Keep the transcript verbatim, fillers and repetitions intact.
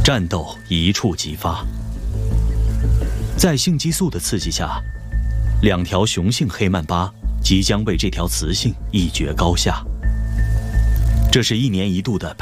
战斗一触即发。在性激素的刺激下，两条雄性黑曼巴即将为这条雌性一决高下。这是一年一度的